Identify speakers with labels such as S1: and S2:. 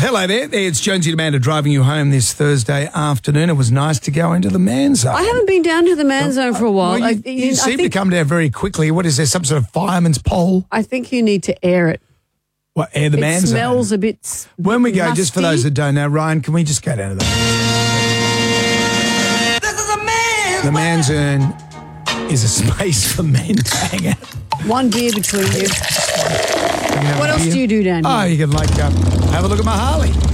S1: Hello there. It's Jonesy and Amanda driving you home this Thursday afternoon. It was nice to go into the man zone.
S2: I haven't been down to the man zone for a while.
S1: Well, you seem to come down very quickly. What is there, some sort of fireman's pole?
S2: I think you need to air it.
S1: What, air the man zone?
S2: It smells a bit
S1: When we go,
S2: musty.
S1: just for those that don't know, Ryan, can we just go down to the man zone is a space for men to hang out.
S2: One beer between you. What else do you do down here?
S1: Oh, you can have a look at my Harley.